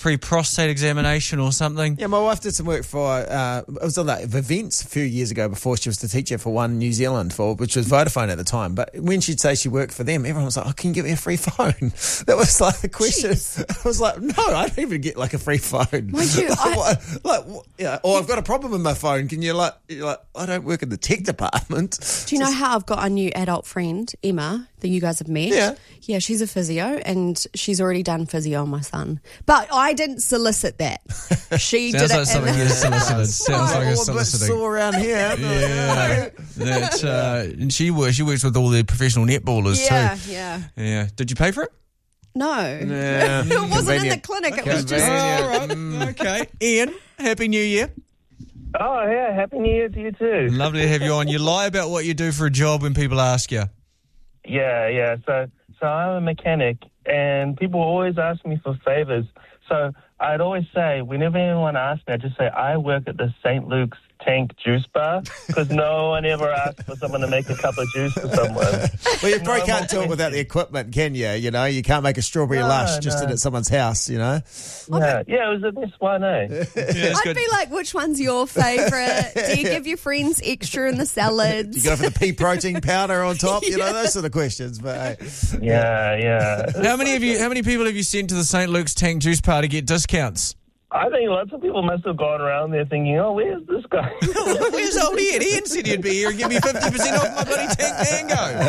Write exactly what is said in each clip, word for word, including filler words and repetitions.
free prostate examination or something. Yeah, my wife did some work for, uh, it was on that events a few years ago before she was the teacher for One New Zealand, for which was Vodafone at the time. But when she'd say she worked for them, everyone was like, oh, can you get me a free phone? That was like the question. Jeez. I was like, no, I don't even get like a free phone. Mind you, like, I- what, like what, yeah, or I've got a problem with my phone. Can you like, you're like, I don't work in the tech department. Do you know how I've got a new adult friend, Emma, that you guys have met? Yeah. Yeah, she's a physio and she's already done physio on my son. But I didn't solicit that. She Sounds did like it. something in- you solicited. Sounds like all a a bit soliciting. sore around here. Yeah, that, uh, and she works. She works with all the professional netballers yeah, too. yeah. Yeah. Did you pay for it? No. Yeah. It wasn't in the Convenient. clinic. It was just... All right. Okay. Ian, happy New Year. Oh, yeah, Happy New Year to you too. Lovely to have you on. You lie about what you do for a job when people ask you. Yeah, yeah. So, so I'm a mechanic, and people always ask me for favors. So I'd always say, whenever anyone asks me, I just say, I work at the Saint Luke's Tank Juice Bar, because no one ever asks for someone to make a cup of juice for someone. Well, you probably No, can't do it without the equipment, can you? You know, you can't make a strawberry No, lush just no. in at someone's house, you know? Yeah, yeah, it was the best one, eh? Yeah, it's I'd good. be like, which one's your favourite? Do you give your friends extra in the salads? You go for the pea protein powder on top, you know, those sort of questions. But hey. Yeah, yeah. How many of you? How many people have you sent to the Saint Luke's Tank Juice Bar to get discounts? I think lots of people must have gone around there thinking, oh, where's this guy? Where's old Ian? Ian said he'd be here and give me fifty percent off my bloody Tank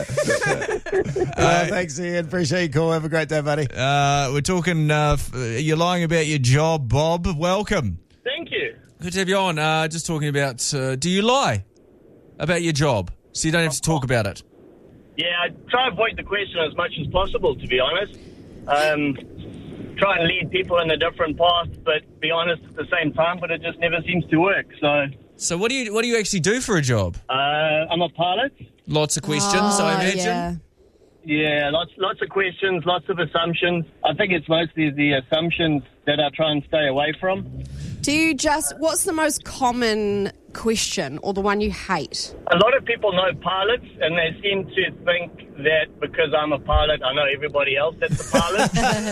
Tango. Uh, thanks, Ian. Appreciate your call. Have a great day, buddy. Uh, we're talking. Uh, f- you're lying about your job, Bob. Welcome. Thank you. Good to have you on. Uh, just talking about. Uh, do you lie about your job so you don't have to talk about it? Yeah, I try and avoid the question as much as possible, to be honest. Um, try and lead people in a different path, but be honest at the same time, but it just never seems to work. So So what do you what do you actually do for a job? uh, I'm a pilot. Lots of questions, Oh, I imagine. yeah. Yeah, lots lots of questions, lots of assumptions. I think it's mostly the assumptions that I try and stay away from. Do you just... What's the most common question or the one you hate? A lot of people know pilots, and they seem to think that because I'm a pilot, I know everybody else that's a pilot.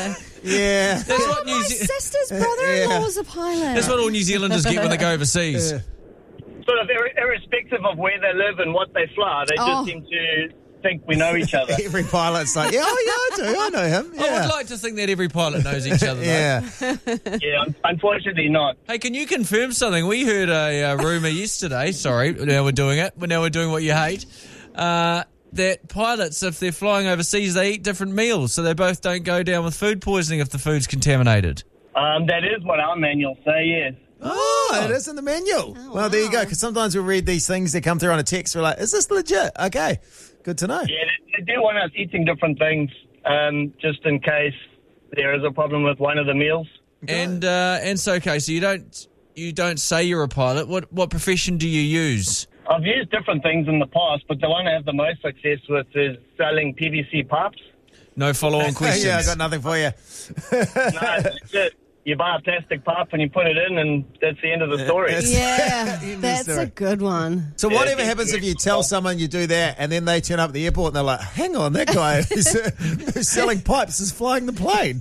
Yeah. That's what Oh, New my Ze- sister's brother-in-law was a pilot. That's what all New Zealanders get when they go overseas. Sort of ir- irrespective of where they live and what they fly, they just Oh. seem to think we know each other. Every pilot's like, yeah, oh, yeah, I do. I know him. I Yeah. would like to think that every pilot knows each other. Though. Yeah. Yeah, un- unfortunately not. Hey, can you confirm something? We heard a uh, rumour yesterday. Sorry, now we're doing it. Now we're doing what you hate. Uh, that pilots, if they're flying overseas, they eat different meals, so they both don't go down with food poisoning if the food's contaminated. Um, that is what our manuals say, yes. Oh, it is in the manual. well, there you go. Because sometimes we read these things that come through on a text. We're like, is this legit? Okay. Good to know. Yeah, they, they do want us eating different things, um, just in case there is a problem with one of the meals. And uh, and so okay, so you don't you don't say you're a pilot. What what profession do you use? I've used different things in the past, but the one I have the most success with is selling P V C pipes. No follow-on questions. Yeah, I got nothing for you. No, that's it. You buy a plastic pipe and you put it in, and that's the end of the story. It's- Yeah, End of that's story. a good one. So Yeah, whatever it's happens if you very tell cool. someone you do that and then they turn up at the airport and they're like, hang on, that guy who's, who's selling pipes is flying the plane.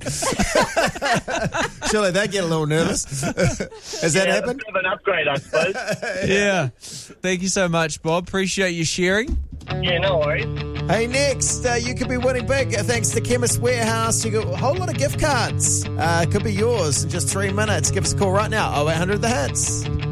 Surely they get a little nervous. Has that Yeah, happened? it's a bit of an upgrade, I suppose. Yeah. Thank you so much, Bob. Appreciate you sharing. Yeah, no worries. Hey, next, uh, you could be winning big uh, thanks to Chemist Warehouse. You got a whole lot of gift cards. Uh, could be yours in just three minutes. Give us a call right now, oh eight hundred the hits.